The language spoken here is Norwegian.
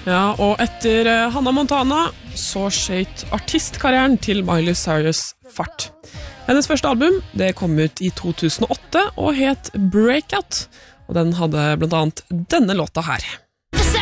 Ja, og etter Hannah Montana så skjøt artistkarrieren til Miley Cyrus fart. Hennes første album, det kom ut i 2008 og het Breakout, og den hadde blant annet denne låta her.